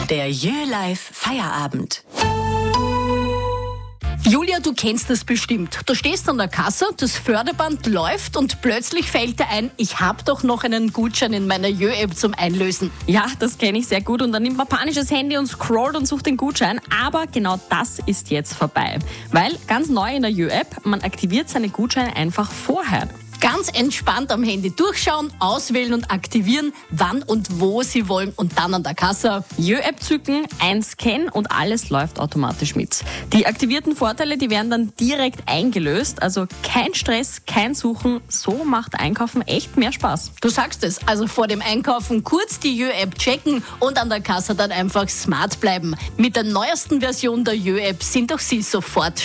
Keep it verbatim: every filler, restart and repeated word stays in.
Der Jö-Live Feierabend. Julia, du kennst das bestimmt. Du stehst an der Kasse, das Förderband läuft und plötzlich fällt dir ein, ich habe doch noch einen Gutschein in meiner Jö-App zum Einlösen. Ja, das kenne ich sehr gut und dann nimmt man panisch das Handy und scrollt und sucht den Gutschein. Aber genau das ist jetzt vorbei. Weil ganz neu in der Jö-App, man aktiviert seine Gutscheine einfach vorher. Ganz entspannt am Handy durchschauen, auswählen und aktivieren, wann und wo Sie wollen und dann an der Kasse. Jö-App zücken, einscannen und alles läuft automatisch mit. Die aktivierten Vorteile, die werden dann direkt eingelöst, also kein Stress, kein Suchen. So macht Einkaufen echt mehr Spaß. Du sagst es, also vor dem Einkaufen kurz die Jö-App checken und an der Kasse dann einfach smart bleiben. Mit der neuesten Version der Jö-App sind auch Sie sofort